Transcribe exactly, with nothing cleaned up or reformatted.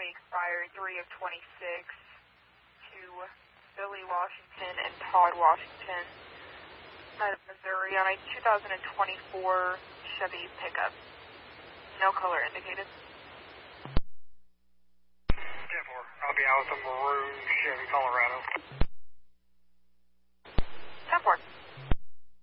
expired three of twenty-six to Billy Washington and Todd Washington, out of Missouri, on a two thousand twenty-four Chevy pickup. No color indicated. ten four, I'll be out with a maroon Chevy Colorado.